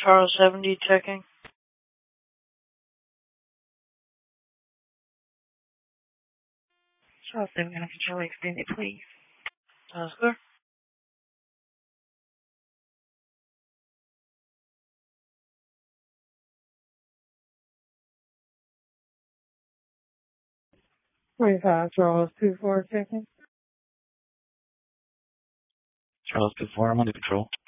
Charles 70 checking. Charles 7 under control extended, please. Oscar. Charles 2-4 checking. Charles 2-4, I'm under control.